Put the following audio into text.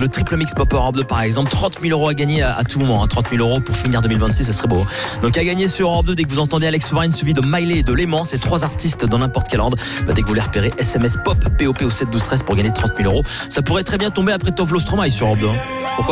le triple mix Pop Europe 2 par exemple. 30 000 euros à gagner à tout moment. 30 000 euros pour finir 2026, ça serait beau. Donc à gagner sur Europe 2 dès que vous entendez Alex Warren suivi de Miley et de Léman. C'est 3 artistes dans n'importe quel ordre. Dès que vous les repérez, SMS POP, POP au 7 12 13 pour gagner 30 000 euros. Ça pourrait très bien tomber après Tovlo Stromae sur Europe 2. Pourquoi